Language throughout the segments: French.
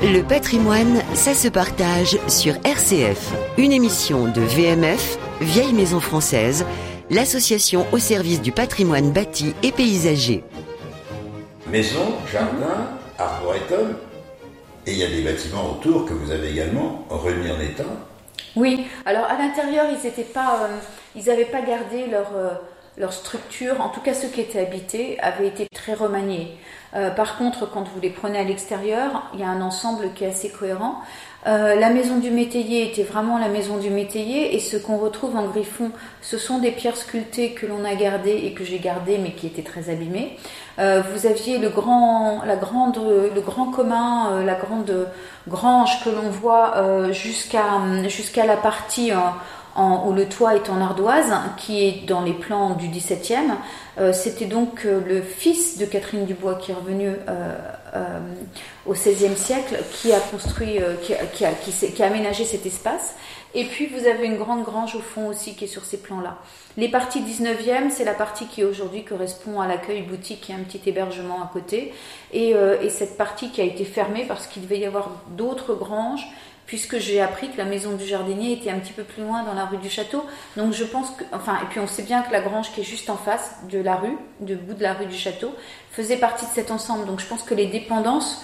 Le patrimoine, ça se partage sur RCF. Une émission de VMF, Vieille Maison Française, l'association au service du patrimoine bâti et paysager. Maison, jardin, arboretum, et il y a des bâtiments autour que vous avez également remis en état. Oui, alors à l'intérieur, ils n'avaient pas gardé leur structure, en tout cas ceux qui étaient habités avaient été très remaniés. Par contre, quand vous les prenez à l'extérieur, il y a un ensemble qui est assez cohérent. La maison du métayer était vraiment la maison du métayer, et ce qu'on retrouve en Griffon, ce sont des pierres sculptées que l'on a gardées et que j'ai gardées mais qui étaient très abîmées. Vous aviez le grand commun, la grande grange que l'on voit jusqu'à la partie où le toit est en ardoise, qui est dans les plans du XVIIe. C'était donc le fils de Catherine Dubois qui est revenu au XVIe siècle, qui a construit, qui a aménagé cet espace. Et puis vous avez une grande grange au fond aussi qui est sur ces plans-là. Les parties 19e, c'est la partie qui aujourd'hui correspond à l'accueil boutique et un petit hébergement à côté. Et cette partie qui a été fermée parce qu'il devait y avoir d'autres granges, puisque j'ai appris que la maison du jardinier était un petit peu plus loin dans la rue du Château. Donc je pense que, et puis on sait bien que la grange qui est juste en face de la rue, du bout de la rue du Château, faisait partie de cet ensemble. Donc je pense que les dépendances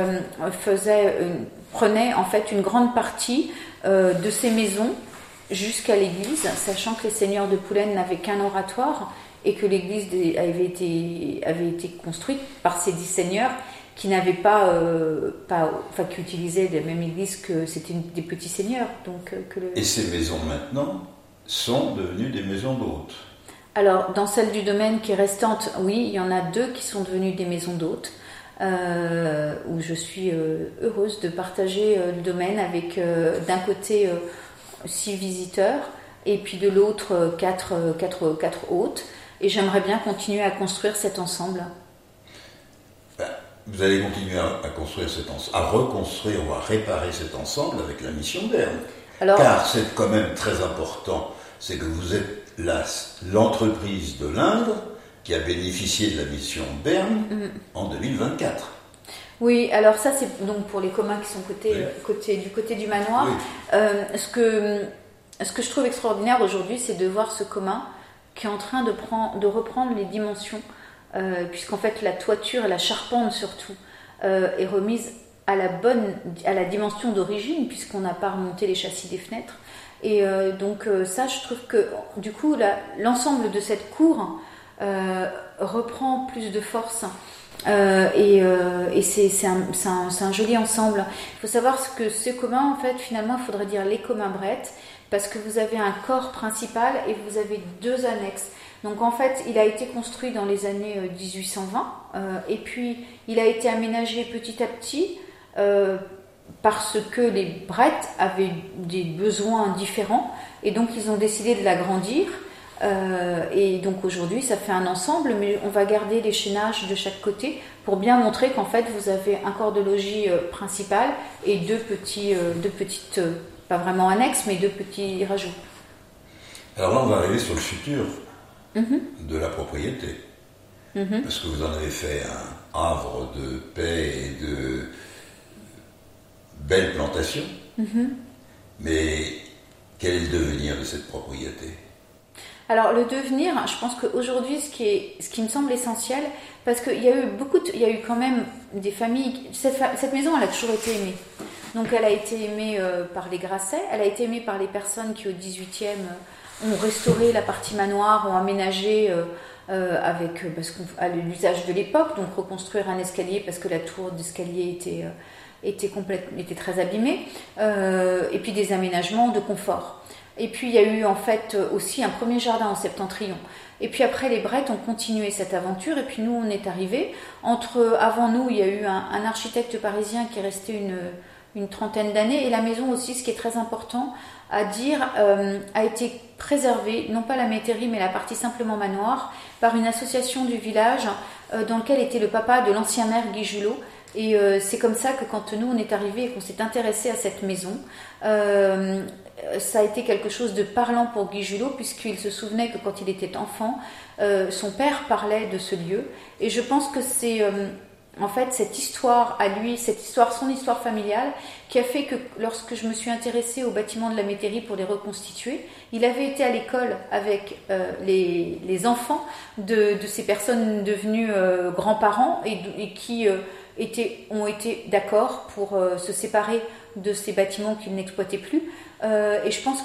prenaient en fait une grande partie de ces maisons jusqu'à l'église, sachant que les seigneurs de Poulaine n'avaient qu'un oratoire et que l'église avait été construite par ces 10 seigneurs qui n'avaient qui utilisaient la même église, que c'était des petits seigneurs. Et ces maisons maintenant sont devenues des maisons d'hôtes. Alors, dans celle du domaine qui est restante, oui, il y en a 2 qui sont devenues des maisons d'hôtes, où je suis heureuse de partager le domaine avec d'un côté 6 visiteurs et puis de l'autre 4 hôtes. Et j'aimerais bien continuer à construire cet ensemble. Vous allez continuer à construire à reconstruire ou à réparer cet ensemble avec la mission Berne. Car c'est quand même très important, c'est que vous êtes l'entreprise de l'Indre qui a bénéficié de la mission Berne en 2024. Oui, alors ça c'est donc pour les communs qui sont du côté du manoir. Oui. Ce que je trouve extraordinaire aujourd'hui, c'est de voir ce commun qui est en train de reprendre les dimensions, puisqu'en fait la toiture et la charpente surtout est remise à la dimension d'origine, puisqu'on n'a pas remonté les châssis des fenêtres. Et donc ça, je trouve que du coup l'ensemble de cette cour reprend plus de force. Et c'est un joli ensemble. Il faut savoir que ce commun, en fait, finalement, il faudrait dire les communs brettes, parce que vous avez un corps principal et vous avez 2 annexes. Donc en fait, il a été construit dans les années 1820, et puis il a été aménagé petit à petit parce que les brettes avaient des besoins différents, et donc ils ont décidé de l'agrandir. Et donc aujourd'hui ça fait un ensemble, mais on va garder les chaînages de chaque côté pour bien montrer qu'en fait vous avez un corps de logis principal et 2 petites, pas vraiment annexes, mais 2 petits rajouts. Alors là on va arriver sur le futur de la propriété, parce que vous en avez fait un havre de paix et de belles plantations, mais quel est le devenir de cette propriété ? Alors le devenir, je pense qu'aujourd'hui ce qui me semble essentiel, parce qu'il y a eu quand même des familles, cette maison elle a toujours été aimée. Donc elle a été aimée par les Grasset, elle a été aimée par les personnes qui au 18e ont restauré la partie manoir, ont aménagé à l'usage de l'époque, donc reconstruire un escalier parce que la tour d'escalier était très abîmée, et puis des aménagements de confort. Et puis il y a eu en fait aussi un premier jardin en septentrion. Et puis après les Brettes ont continué cette aventure, et puis nous on est arrivés. Avant nous il y a eu un architecte parisien qui est resté une trentaine d'années, et la maison aussi, ce qui est très important à dire, a été préservée, non pas la métairie mais la partie simplement manoir, par une association du village dans lequel était le papa de l'ancien maire Guy Julot. Et c'est comme ça que quand nous on est arrivés et qu'on s'est intéressé à cette maison, ça a été quelque chose de parlant pour Guy Julot, puisqu'il se souvenait que quand il était enfant, son père parlait de ce lieu. Et je pense que c'est en fait, cette histoire à lui, son histoire familiale, qui a fait que lorsque je me suis intéressée aux bâtiments de la métairie pour les reconstituer, il avait été à l'école avec les enfants de ces personnes devenues grands-parents et qui ont été d'accord pour se séparer de ces bâtiments qu'ils n'exploitaient plus. Et je pense